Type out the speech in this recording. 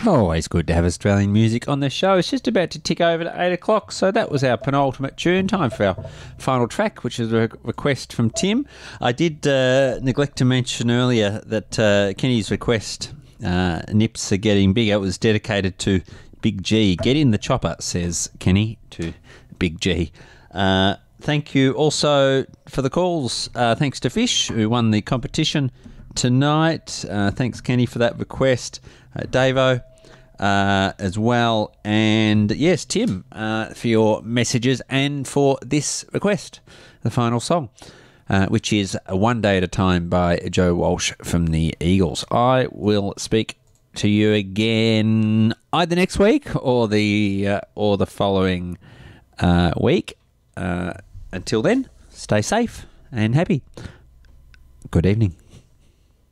Always good to have Australian music on the show. It's just about to tick over to 8 o'clock, so that was our penultimate tune. Time for our final track, which is a request from Tim. I did neglect to mention earlier that Kenny's request, Nips Are Getting Bigger, it was dedicated to Big G. Get in the chopper, says Kenny to Big G. Thank you also for the calls. Thanks to Fish, who won the competition tonight. Thanks, Kenny, for that request. Davo as well. And yes, Tim, for your messages and for this request, the final song, which is One Day at a Time by Joe Walsh from the Eagles. I will speak to you again either next week or the following week. Until then, stay safe and happy. Good evening.